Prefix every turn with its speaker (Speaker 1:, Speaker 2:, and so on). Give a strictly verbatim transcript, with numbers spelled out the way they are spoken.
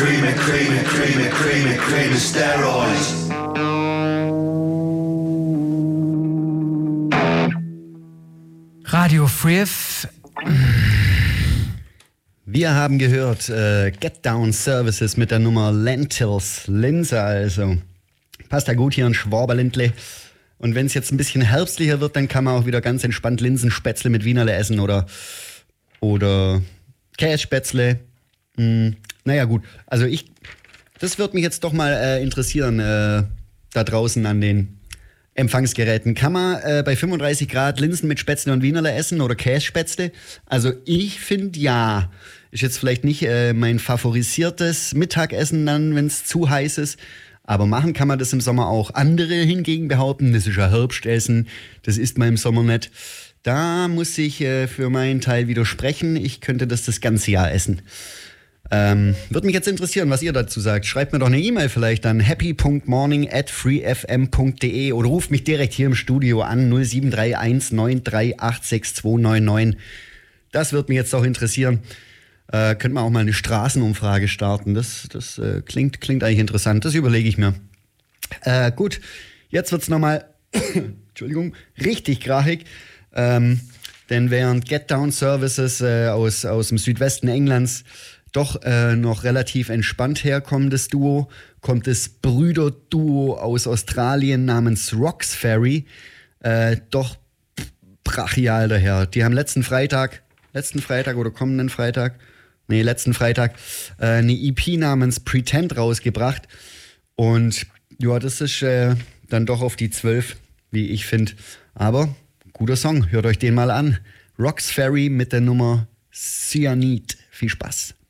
Speaker 1: cream it, cream it, cream it, cream it, cream it, steroids.
Speaker 2: Radio Free F M.
Speaker 3: Wir haben gehört äh, Get Down Services mit der Nummer Lentils, Linse also. Passt ja gut hier ein Schwaberländle. Und wenn es jetzt ein bisschen herbstlicher wird, dann kann man auch wieder ganz entspannt Linsenspätzle mit Wienerle essen oder, oder Kässpätzle. Hm, naja gut, also ich, das würde mich jetzt doch mal äh, interessieren, äh, da draußen an den Empfangsgeräten. Kann man äh, bei fünfunddreißig Grad Linsen mit Spätzle und Wienerle essen oder Kässpätzle? Also ich finde ja. Ist jetzt vielleicht nicht äh, mein favorisiertes Mittagessen dann, wenn es zu heiß ist. Aber machen kann man das im Sommer auch. Andere hingegen behaupten, das ist ja Herbstessen, das isst man im Sommer nicht. Da muss ich äh, für meinen Teil widersprechen. Ich könnte das das ganze Jahr essen. Ähm, würde mich jetzt interessieren, was ihr dazu sagt. Schreibt mir doch eine E-Mail vielleicht an happy punkt morning at freefm punkt de oder ruft mich direkt hier im Studio an null sieben drei eins neun drei acht sechs zwei neun neun. Das würde mich jetzt auch interessieren. Äh, könnte man auch mal eine Straßenumfrage starten. Das, das äh, klingt, klingt eigentlich interessant. Das überlege ich mir. Äh, gut, jetzt wird es nochmal Entschuldigung, richtig krachig. Ähm, denn während Get Down Services äh, aus, aus dem Südwesten Englands doch äh, noch relativ entspannt herkommendes Duo, kommt das Brüderduo aus Australien namens Roxferry äh, doch brachial daher. Die haben letzten Freitag, letzten Freitag oder kommenden Freitag, nee, letzten Freitag äh, eine E P namens Pretend rausgebracht. Und ja, das ist äh, dann doch auf die zwölf, wie ich finde. Aber guter Song, hört euch den mal an. Roxferry mit der Nummer Cyanide. Viel Spaß.